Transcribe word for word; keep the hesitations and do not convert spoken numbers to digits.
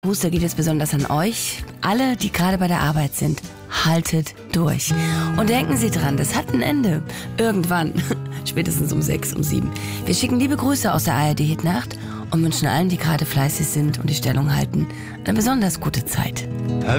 Gruß, der geht jetzt besonders an euch. Alle, die gerade bei der Arbeit sind, haltet durch. Und denken Sie dran, das hat ein Ende. Irgendwann. Spätestens um sechs, um sieben. Wir schicken liebe Grüße aus der A R D Hitnacht und wünschen allen, die gerade fleißig sind und die Stellung halten, eine besonders gute Zeit.